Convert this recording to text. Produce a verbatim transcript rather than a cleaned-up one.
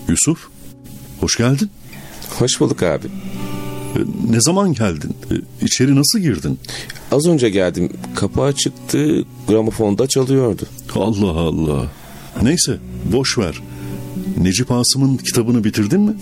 Yusuf, hoş geldin. Hoş bulduk abi. Ne zaman geldin? İçeri nasıl girdin? Az önce geldim. Kapı açıktı, gramofonda çalıyordu. Allah Allah. Neyse, boş ver. Necip Asım'ın kitabını bitirdin mi?